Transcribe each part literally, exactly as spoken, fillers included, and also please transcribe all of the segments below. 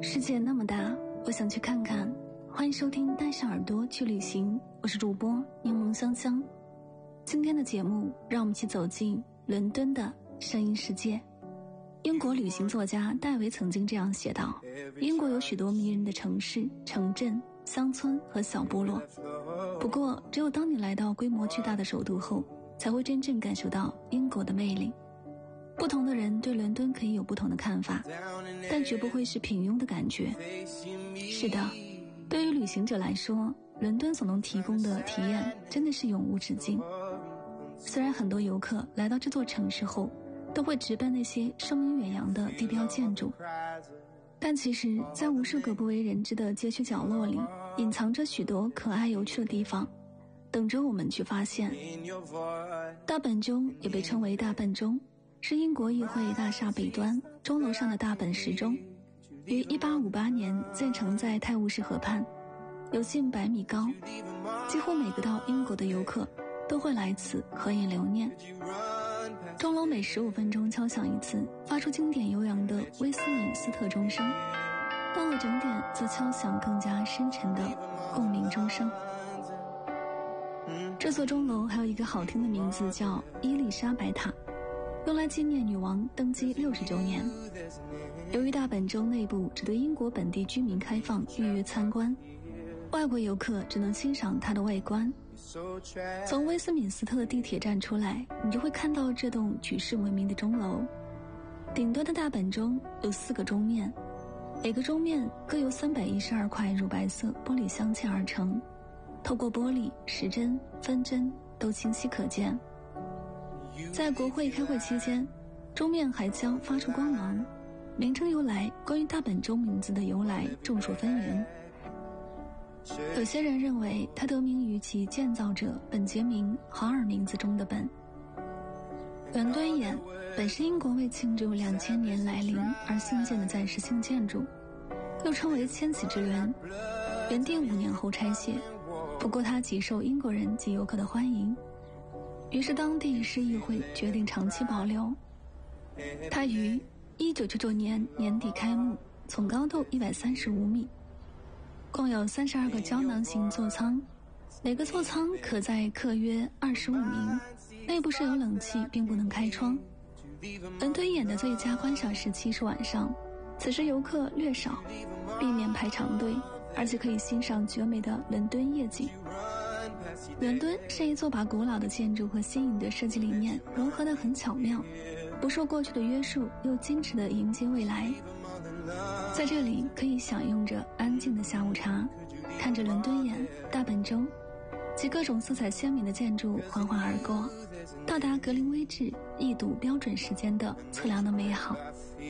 世界那么大，我想去看看。欢迎收听带上耳朵去旅行，我是主播柠檬香香。今天的节目让我们一起走进伦敦的声音世界。英国旅行作家戴维曾经这样写道，英国有许多迷人的城市、城镇、乡村和小部落，不过只有当你来到规模巨大的首都后，才会真正感受到英国的魅力。不同的人对伦敦可以有不同的看法，但绝不会是平庸的感觉。是的，对于旅行者来说，伦敦所能提供的体验真的是永无止境。虽然很多游客来到这座城市后都会直奔那些声名远扬的地标建筑，但其实在无数个不为人知的街区角落里，隐藏着许多可爱有趣的地方，等着我们去发现。大本钟也被称为大笨钟，是英国议会大厦北端钟楼上的大本时钟，于一八五八年建成在泰晤士河畔，有近百米高，几乎每个到英国的游客都会来此合影留念。钟楼每十五分钟敲响一次，发出经典悠扬的威斯敏斯特钟声，到了整点则敲响更加深沉的共鸣钟声。这座钟楼还有一个好听的名字，叫伊丽莎白塔，用来纪念女王登基六十周年。由于大本钟内部只对英国本地居民开放预约参观，外国游客只能欣赏它的外观。从威斯敏斯特地铁站出来，你就会看到这栋举世闻名的钟楼。顶端的大本钟有四个钟面，每个钟面各由三百一十二块乳白色玻璃镶嵌而成，透过玻璃，时针、分针都清晰可见。在国会开会期间，钟面还将发出光芒。名称由来，关于大本钟名字的由来众说纷纭。有些人认为它得名于其建造者本杰明·豪尔名字中的本。伦敦眼本是英国为庆祝两千年来临而兴建的暂时性建筑，又称为千禧之园，原定五年后拆卸，不过它极受英国人及游客的欢迎，于是当地市议会决定长期保留。它于一九九九年年底开幕，总高度一百三十五米，共有三十二个胶囊型座舱，每个座舱可载客约二十五名，内部设有冷气并不能开窗。伦敦眼的最佳观赏时期是晚上，此时游客略少，避免排长队，而且可以欣赏绝美的伦敦夜景。伦敦是一座把古老的建筑和新颖的设计理念融合得很巧妙，不受过去的约束，又矜持地迎接未来。在这里可以享用着安静的下午茶，看着伦敦眼、大本钟及各种色彩鲜明的建筑缓缓而过，到达格林威治一睹标准时间的测量的美好。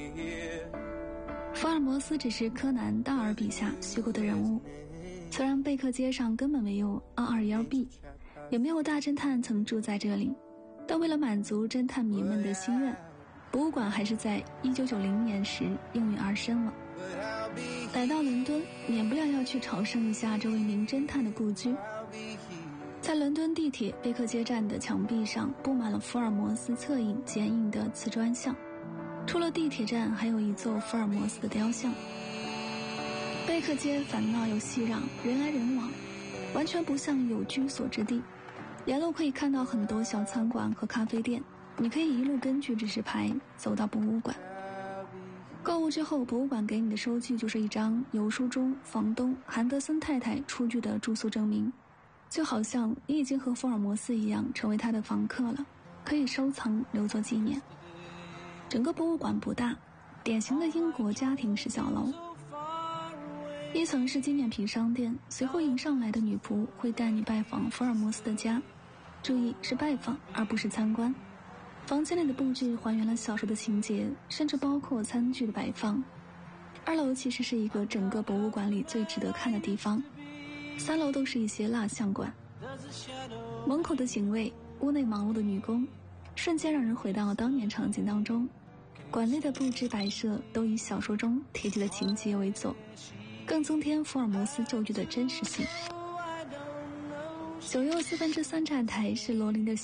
福尔摩斯只是柯南·道尔笔下虚构的人物，虽然贝克街上根本没有二二一 B， 也没有大侦探曾住在这里，但为了满足侦探迷们的心愿，博物馆还是在一九九零年时应运而生了。来到伦敦，免不了要去朝圣一下这位名侦探的故居。在伦敦地铁贝克街站的墙壁上布满了福尔摩斯侧影剪影的瓷砖像，除了地铁站还有一座福尔摩斯的雕像。贝克街烦闹又熙攘，人来人往，完全不像有居所之地。沿路可以看到很多小餐馆和咖啡店，你可以一路根据指示牌走到博物馆。购物之后，博物馆给你的收据就是一张由书中房东韩德森太太出具的住宿证明，就好像你已经和福尔摩斯一样成为他的房客了，可以收藏留作纪念。整个博物馆不大，典型的英国家庭式小楼。一层是纪念品商店，随后迎上来的女仆会带你拜访福尔摩斯的家，注意是拜访而不是参观。房间里的布置还原了小说的情节，甚至包括餐具的摆放。二楼其实是一个整个博物馆里最值得看的地方，三楼都是一些蜡像馆。门口的警卫，屋内忙碌的女工，瞬间让人回到当年场景当中。馆内的布置摆设都以小说中贴近的情节为佐，更增添福尔摩斯旧剧的真实性。九又四分之三站台是罗琳的